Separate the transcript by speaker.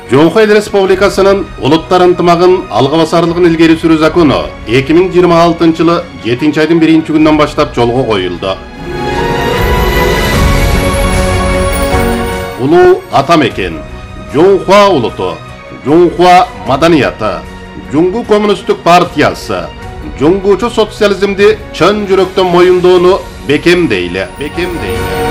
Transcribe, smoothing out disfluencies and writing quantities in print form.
Speaker 1: Жоңхой Республикасынын улуттар ынтымагын алга басарлыгын илгери сүрүү закону 2026-жылы 7-айдын 1-күнүнөн баштап жолго коюлду. Улуу ата мекен, Жоңхуа улуту, Жоңхуа маданияты, Жоңгу коммунисттик партиясы, жоңгучу социализмди чын жүрөктөн моюндоону бекемдейли.